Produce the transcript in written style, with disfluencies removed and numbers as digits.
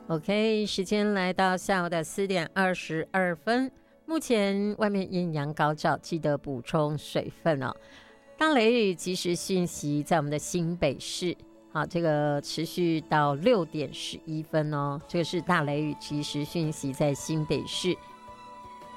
OK， 时间来到下午的4:22，目前外面艳阳高照，记得补充水分哦。大雷雨即时讯息在我们的新北市，好，这个持续到6:11哦，这个是大雷雨即时讯息在新北市。